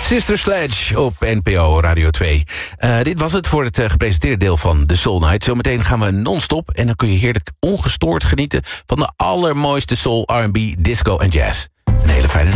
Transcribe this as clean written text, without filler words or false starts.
Sister Sledge op NPO Radio 2. Dit was het voor het gepresenteerde deel van The Soul Night. Zometeen gaan we non-stop en dan kun je heerlijk ongestoord genieten... van de allermooiste soul, R&B, disco en jazz. Een hele fijne nacht.